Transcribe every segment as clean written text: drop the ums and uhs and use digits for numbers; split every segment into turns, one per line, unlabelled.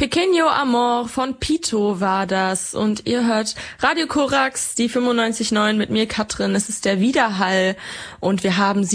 Pequeño Amor von Pito war das. Und ihr hört Radio Korax, die 95.9 mit mir, Katrin. Es ist der Widerhall und wir haben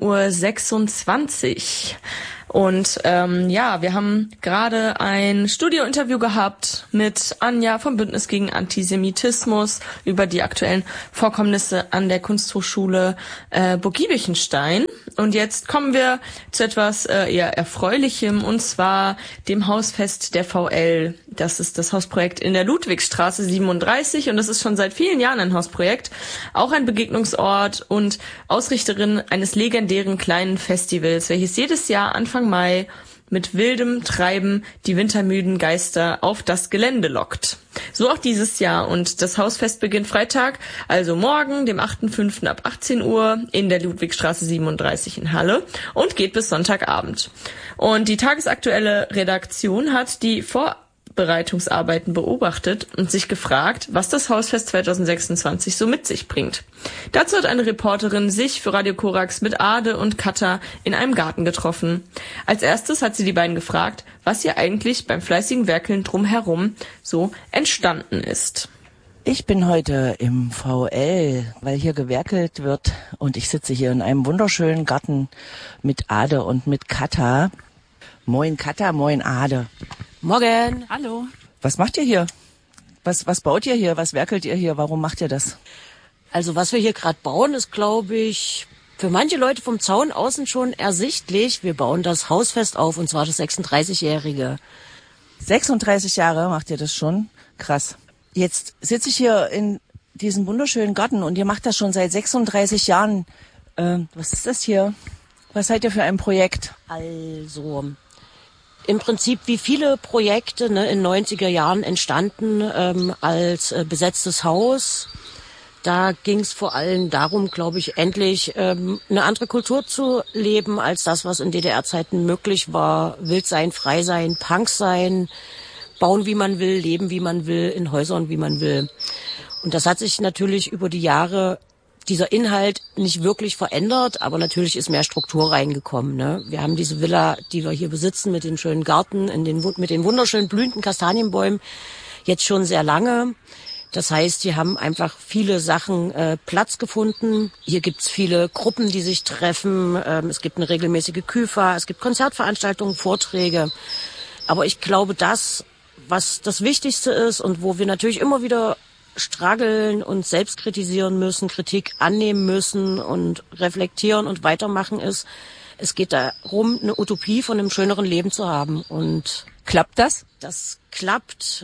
17:26 Uhr. Und wir haben gerade ein Studiointerview gehabt mit Anja vom Bündnis gegen Antisemitismus über die aktuellen Vorkommnisse an der Kunsthochschule Burg-Giebichenstein. Und jetzt kommen wir zu etwas eher Erfreulichem, und zwar dem Hausfest der VL. Das ist das Hausprojekt in der Ludwigstraße 37 und das ist schon seit vielen Jahren ein Hausprojekt, auch ein Begegnungsort und Ausrichterin eines legendären kleinen Festivals, welches jedes Jahr Anfang Mai mit wildem Treiben die wintermüden Geister auf das Gelände lockt. So auch dieses Jahr, und das Hausfest beginnt Freitag, also morgen, dem 8.5. ab 18 Uhr in der Ludwigstraße 37 in Halle und geht bis Sonntagabend. Und die tagesaktuelle Redaktion hat die Vorbereitungsarbeiten beobachtet und sich gefragt, was das Hausfest 2026 so mit sich bringt. Dazu hat eine Reporterin sich für Radio Korax mit Ade und Katha in einem Garten getroffen. Als erstes hat sie die beiden gefragt, was hier eigentlich beim fleißigen Werkeln drumherum so entstanden ist.
Ich bin heute im VL, weil hier gewerkelt wird, und ich sitze hier in einem wunderschönen Garten mit Ade und mit Katha. Moin Katha, moin Ade.
Morgen. Hallo.
Was macht ihr hier? Was baut ihr hier? Was werkelt ihr hier? Warum macht ihr das?
Also was wir hier gerade bauen, ist, glaube ich, für manche Leute vom Zaun außen schon ersichtlich. Wir bauen das Hausfest auf, und zwar das 36-Jährige.
36 Jahre macht ihr das schon? Krass. Jetzt sitze ich hier in diesem wunderschönen Garten und ihr macht das schon seit 36 Jahren. Was ist das hier? Was seid ihr für ein Projekt?
Also im Prinzip wie viele Projekte in den 90er Jahren entstanden als besetztes Haus. Da ging es vor allem darum, glaube ich, endlich eine andere Kultur zu leben als das, was in DDR-Zeiten möglich war. Wild sein, frei sein, Punk sein, bauen wie man will, leben wie man will, in Häusern wie man will. Und das hat sich natürlich über die Jahre, dieser Inhalt, nicht wirklich verändert, aber natürlich ist mehr Struktur reingekommen. Ne? Wir haben diese Villa, die wir hier besitzen, mit dem schönen Garten, mit den wunderschönen blühenden Kastanienbäumen, jetzt schon sehr lange. Das heißt, hier haben einfach viele Sachen Platz gefunden. Hier gibt's viele Gruppen, die sich treffen. Es gibt eine regelmäßige Küfa, es gibt Konzertveranstaltungen, Vorträge. Aber ich glaube, das, was das Wichtigste ist und wo wir natürlich immer wieder struggeln und selbst kritisieren müssen, Kritik annehmen müssen und reflektieren und weitermachen, ist, es geht darum, eine Utopie von einem schöneren Leben zu haben. Und
klappt das?
Das klappt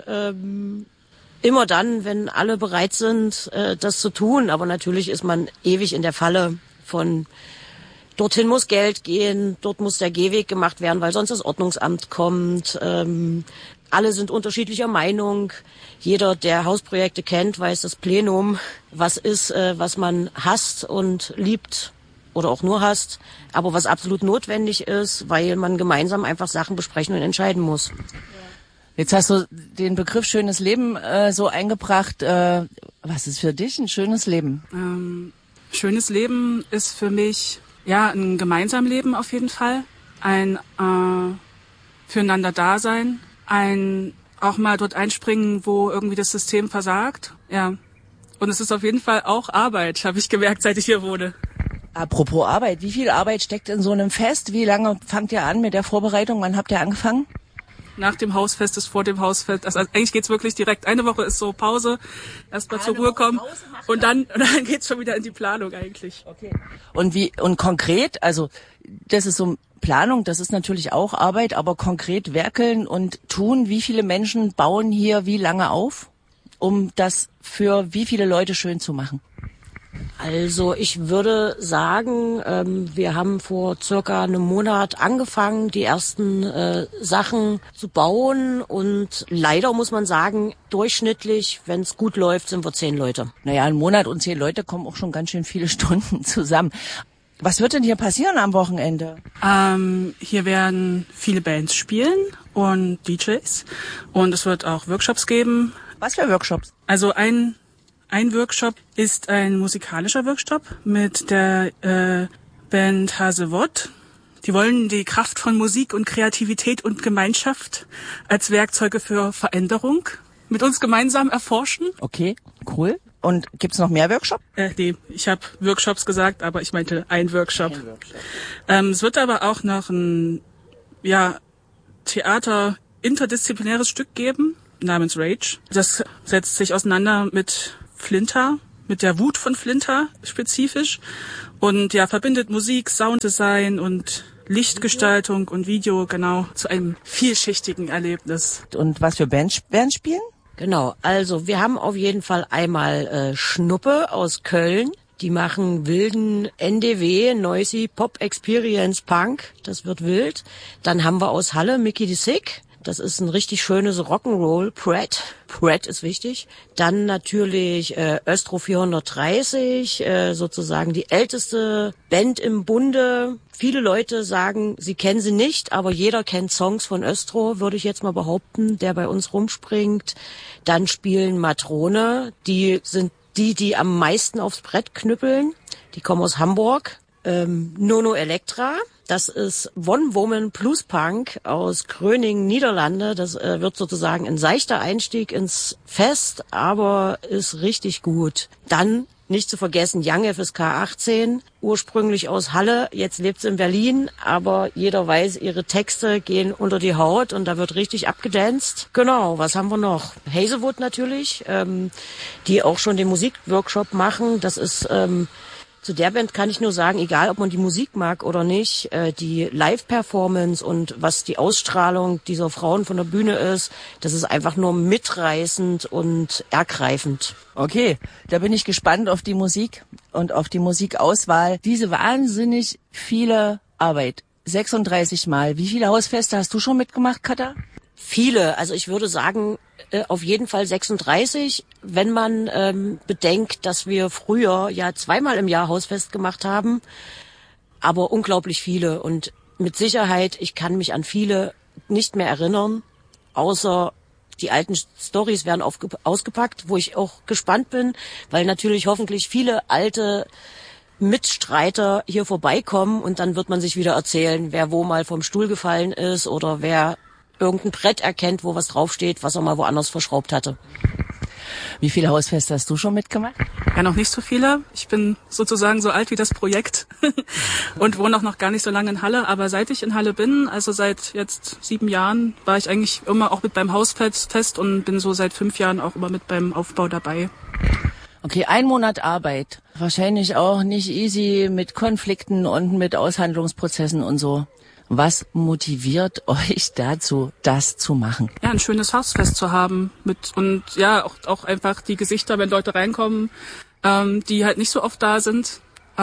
immer dann, wenn alle bereit sind, das zu tun. Aber natürlich ist man ewig in der Falle von dorthin muss Geld gehen, dort muss der Gehweg gemacht werden, weil sonst das Ordnungsamt kommt. Alle sind unterschiedlicher Meinung. Jeder, der Hausprojekte kennt, weiß das Plenum, was ist, was man hasst und liebt oder auch nur hasst, aber was absolut notwendig ist, weil man gemeinsam einfach Sachen besprechen und entscheiden muss.
Jetzt hast du den Begriff schönes Leben so eingebracht. Was ist für dich ein schönes Leben?
Schönes Leben ist für mich ein gemeinsam Leben auf jeden Fall, ein füreinander Dasein, ein auch mal dort einspringen, wo irgendwie das System versagt. Ja. Und es ist auf jeden Fall auch Arbeit, habe ich gemerkt, seit ich hier wohne.
Apropos Arbeit, wie viel Arbeit steckt in so einem Fest? Wie lange fangt ihr an mit der Vorbereitung? Wann habt ihr angefangen?
Nach dem Hausfest ist vor dem Hausfest. Also eigentlich geht's wirklich direkt. Eine Woche ist so Pause, erst mal zur Ruhe kommen und dann geht's schon wieder in die Planung eigentlich.
Okay. Und konkret, also das ist so Planung, das ist natürlich auch Arbeit, aber konkret werkeln und tun, wie viele Menschen bauen hier wie lange auf, um das für wie viele Leute schön zu machen?
Also ich würde sagen, wir haben vor circa einem Monat angefangen, die ersten Sachen zu bauen, und leider muss man sagen, durchschnittlich, wenn es gut läuft, sind wir 10 Leute.
Naja, ein Monat und 10 Leute kommen auch schon ganz schön viele Stunden zusammen. Was wird denn hier passieren am Wochenende?
Hier werden viele Bands spielen und DJs, und es wird auch Workshops geben.
Was für Workshops?
Also ein Workshop ist ein musikalischer Workshop mit der Band Hasewot. Die wollen die Kraft von Musik und Kreativität und Gemeinschaft als Werkzeuge für Veränderung mit uns gemeinsam erforschen.
Okay, cool. Und gibt's noch mehr Workshops?
Nee, ich habe Workshops gesagt, aber ich meinte ein Workshop. Es wird aber auch noch ein Theater interdisziplinäres Stück geben, namens Rage. Das setzt sich auseinander mit Flinter, mit der Wut von Flinter spezifisch und verbindet Musik, Sounddesign und Lichtgestaltung und Video genau zu einem vielschichtigen Erlebnis.
Und was für Bands werden spielen?
Genau, also wir haben auf jeden Fall einmal Schnuppe aus Köln. Die machen wilden NDW, Noisy Pop Experience Punk. Das wird wild. Dann haben wir aus Halle Mickey the Sick. Das ist ein richtig schönes Rock'n'Roll. Pratt ist wichtig. Dann natürlich Östro 430, sozusagen die älteste Band im Bunde. Viele Leute sagen, sie kennen sie nicht, aber jeder kennt Songs von Östro, würde ich jetzt mal behaupten, der bei uns rumspringt. Dann spielen Matrone, die sind die am meisten aufs Brett knüppeln. Die kommen aus Hamburg. Nono Elektra, das ist One Woman Blues Punk aus Gröningen, Niederlande. Das wird sozusagen ein seichter Einstieg ins Fest, aber ist richtig gut. Dann nicht zu vergessen Young FSK 18, ursprünglich aus Halle, jetzt lebt sie in Berlin, aber jeder weiß, ihre Texte gehen unter die Haut und da wird richtig abgedanzt. Genau, was haben wir noch? Hazelwood natürlich, die auch schon den Musikworkshop machen. Das ist zu der Band kann ich nur sagen, egal ob man die Musik mag oder nicht, die Live-Performance und was die Ausstrahlung dieser Frauen von der Bühne ist, das ist einfach nur mitreißend und ergreifend.
Okay, da bin ich gespannt auf die Musik und auf die Musikauswahl. Diese wahnsinnig viele Arbeit, 36 Mal. Wie viele Hausfeste hast du schon mitgemacht, Katha?
Viele, also ich würde sagen, auf jeden Fall 36, wenn man bedenkt, dass wir früher zweimal im Jahr Hausfest gemacht haben, aber unglaublich viele und mit Sicherheit, ich kann mich an viele nicht mehr erinnern, außer die alten Storys werden ausgepackt, wo ich auch gespannt bin, weil natürlich hoffentlich viele alte Mitstreiter hier vorbeikommen und dann wird man sich wieder erzählen, wer wo mal vom Stuhl gefallen ist oder wer irgendein Brett erkennt, wo was draufsteht, was er mal woanders verschraubt hatte.
Wie viele Hausfeste hast du schon mitgemacht?
Ja, noch nicht so viele. Ich bin sozusagen so alt wie das Projekt und wohne auch noch gar nicht so lange in Halle. Aber seit ich in Halle bin, also seit jetzt 7 Jahren, war ich eigentlich immer auch mit beim Hausfest und bin so seit 5 Jahren auch immer mit beim Aufbau dabei.
Okay, 1 Monat Arbeit. Wahrscheinlich auch nicht easy mit Konflikten und mit Aushandlungsprozessen und so. Was motiviert euch dazu, das zu machen?
Ja, ein schönes Hausfest zu haben und auch einfach die Gesichter, wenn Leute reinkommen, die halt nicht so oft da sind,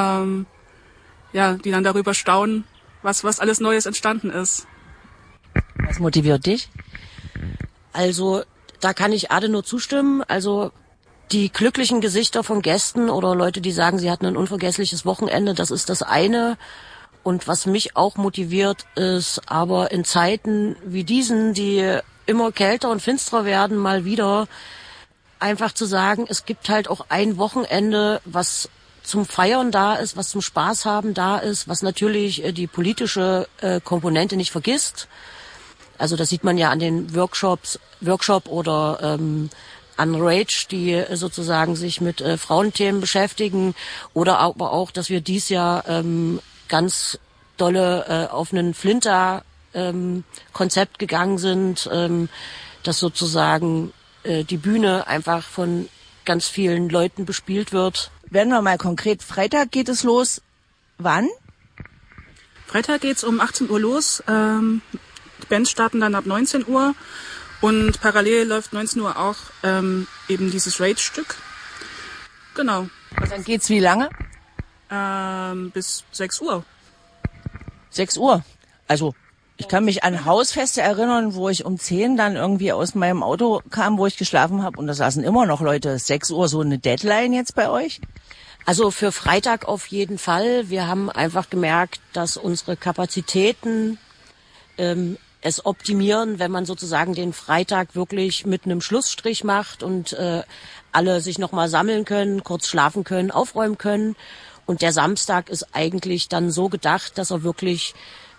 die dann darüber staunen, was alles Neues entstanden ist.
Was motiviert dich?
Also, da kann ich Ade nur zustimmen. Also, die glücklichen Gesichter von Gästen oder Leute, die sagen, sie hatten ein unvergessliches Wochenende, das ist das eine. Und was mich auch motiviert ist, aber in Zeiten wie diesen, die immer kälter und finsterer werden, mal wieder einfach zu sagen, es gibt halt auch ein Wochenende, was zum Feiern da ist, was zum Spaß haben da ist, was natürlich die politische Komponente nicht vergisst. Also das sieht man ja an den Workshop oder an Rage, die sozusagen sich mit Frauenthemen beschäftigen oder aber auch, dass wir dies Jahr ganz dolle auf einen Flinter-Konzept gegangen sind, dass sozusagen die Bühne einfach von ganz vielen Leuten bespielt wird.
Werden wir mal konkret, Freitag geht es los. Wann?
Freitag geht's um 18 Uhr los. Die Bands starten dann ab 19 Uhr und parallel läuft 19 Uhr auch eben dieses Rage-Stück. Genau.
Und dann geht's wie lange?
Bis 6 Uhr.
6 Uhr. Also ich kann mich an Hausfeste erinnern, wo ich um 10 dann irgendwie aus meinem Auto kam, wo ich geschlafen habe und da saßen immer noch Leute. 6 Uhr, so eine Deadline jetzt bei euch?
Also für Freitag auf jeden Fall. Wir haben einfach gemerkt, dass unsere Kapazitäten es optimieren, wenn man sozusagen den Freitag wirklich mit einem Schlussstrich macht und alle sich nochmal sammeln können, kurz schlafen können, aufräumen können. Und der Samstag ist eigentlich dann so gedacht, dass er wirklich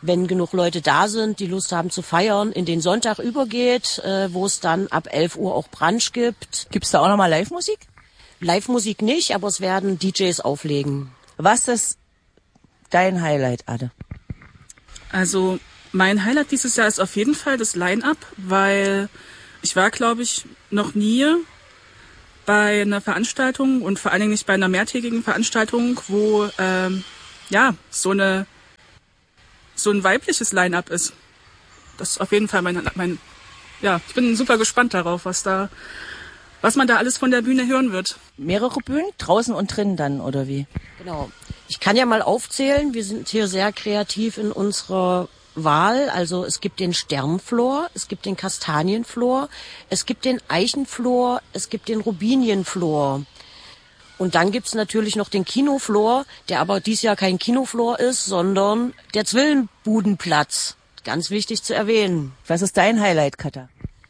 wenn genug Leute da sind, die Lust haben zu feiern, in den Sonntag übergeht, wo es dann ab 11 Uhr auch Brunch gibt.
Gibt's da auch nochmal Live-Musik?
Live-Musik nicht, aber es werden DJs auflegen.
Was ist dein Highlight, Ade?
Also mein Highlight dieses Jahr ist auf jeden Fall das Line-Up, weil ich war, glaube ich, noch nie bei einer Veranstaltung und vor allen Dingen nicht bei einer mehrtägigen Veranstaltung, wo so ein weibliches Line-Up ist. Das ist auf jeden Fall ich bin super gespannt darauf, was man da alles von der Bühne hören wird.
Mehrere Bühnen? Draußen und drinnen dann, oder wie?
Genau. Ich kann ja mal aufzählen, wir sind hier sehr kreativ in unserer Wahl. Also es gibt den Sternflor, es gibt den Kastanienflor, es gibt den Eichenflor, es gibt den Rubinienflor. Und dann gibt's natürlich noch den Kinoflor, der aber dieses Jahr kein Kinoflor ist, sondern der Zwillenbudenplatz. Ganz wichtig zu erwähnen.
Was ist dein Highlight, Katha?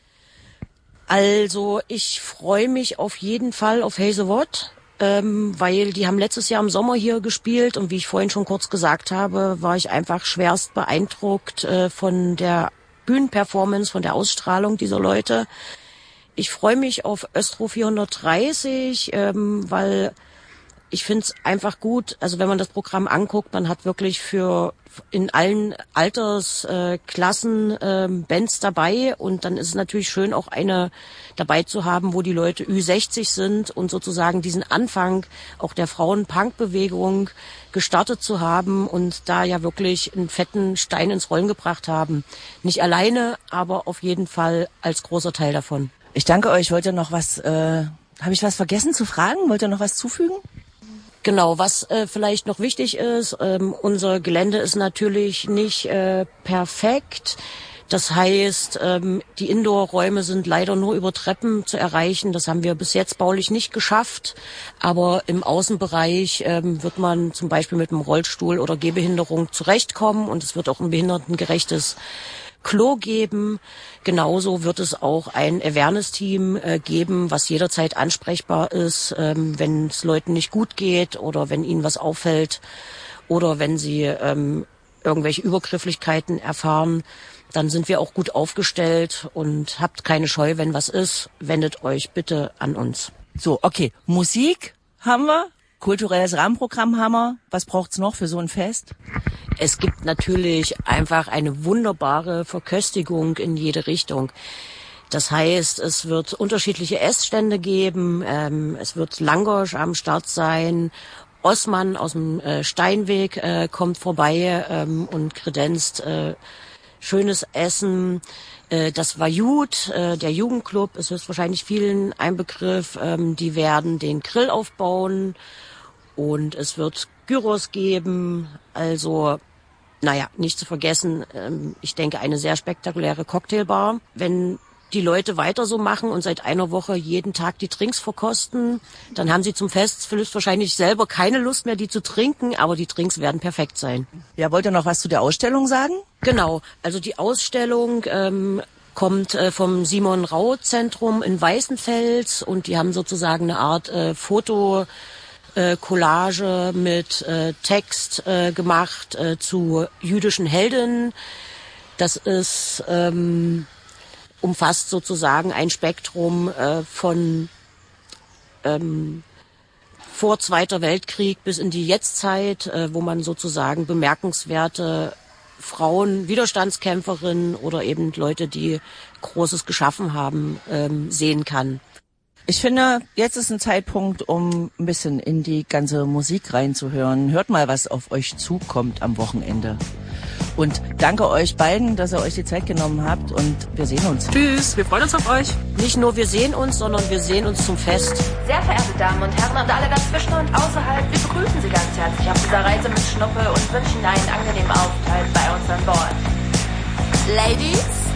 Also ich freue mich auf jeden Fall auf Hazelwood, weil die haben letztes Jahr im Sommer hier gespielt und wie ich vorhin schon kurz gesagt habe, war ich einfach schwerst beeindruckt von der Bühnenperformance, von der Ausstrahlung dieser Leute. Ich freue mich auf Östro 430, weil ich finde es einfach gut, also wenn man das Programm anguckt, man hat wirklich in allen Altersklassen Bands dabei und dann ist es natürlich schön, auch eine dabei zu haben, wo die Leute Ü60 sind und sozusagen diesen Anfang auch der Frauen-Punk-Bewegung gestartet zu haben und da ja wirklich einen fetten Stein ins Rollen gebracht haben. Nicht alleine, aber auf jeden Fall als großer Teil davon.
Ich danke euch. Wollt ihr noch was, habe ich was vergessen zu fragen? Wollt ihr noch was zufügen?
Genau, was vielleicht noch wichtig ist, unser Gelände ist natürlich nicht perfekt. Das heißt, die Indoor-Räume sind leider nur über Treppen zu erreichen. Das haben wir bis jetzt baulich nicht geschafft. Aber im Außenbereich wird man zum Beispiel mit einem Rollstuhl oder Gehbehinderung zurechtkommen. Und es wird auch ein behindertengerechtes Klo geben. Genauso wird es auch ein Awareness-Team geben, was jederzeit ansprechbar ist, wenn es Leuten nicht gut geht oder wenn ihnen was auffällt oder wenn sie irgendwelche Übergrifflichkeiten erfahren. Dann sind wir auch gut aufgestellt und habt keine Scheu, wenn was ist, wendet euch bitte an uns.
So, okay. Musik haben wir, kulturelles Rahmenprogramm haben wir. Was braucht's noch für so ein Fest?
Es gibt natürlich einfach eine wunderbare Verköstigung in jede Richtung. Das heißt, es wird unterschiedliche Essstände geben, es wird Langosch am Start sein, Osman aus dem Steinweg kommt vorbei und kredenzt schönes Essen. Das Vajut, der Jugendclub, ist höchstwahrscheinlich vielen ein Begriff, die werden den Grill aufbauen und es wird Gyros geben, also nicht zu vergessen, ich denke, eine sehr spektakuläre Cocktailbar. Wenn die Leute weiter so machen und seit einer Woche jeden Tag die Drinks verkosten, dann haben sie zum Fest wahrscheinlich selber keine Lust mehr, die zu trinken, aber die Drinks werden perfekt sein.
Ja, wollt ihr noch was zu der Ausstellung sagen?
Genau, also die Ausstellung kommt vom Simon-Rau-Zentrum in Weißenfels und die haben sozusagen eine Art Collage mit Text gemacht zu jüdischen Helden. Das ist umfasst sozusagen ein Spektrum von vor Zweiter Weltkrieg bis in die Jetztzeit, wo man sozusagen bemerkenswerte Frauen, Widerstandskämpferinnen oder eben Leute, die Großes geschaffen haben, sehen kann.
Ich finde, jetzt ist ein Zeitpunkt, um ein bisschen in die ganze Musik reinzuhören. Hört mal, was auf euch zukommt am Wochenende. Und danke euch beiden, dass ihr euch die Zeit genommen habt und wir sehen uns.
Tschüss, wir freuen uns auf euch.
Nicht nur wir sehen uns, sondern wir sehen uns zum Fest.
Sehr verehrte Damen und Herren und alle dazwischen und außerhalb, wir begrüßen Sie ganz herzlich auf dieser Reise mit Schnuppe und wünschen Ihnen einen angenehmen Aufenthalt bei uns an Bord. Ladies,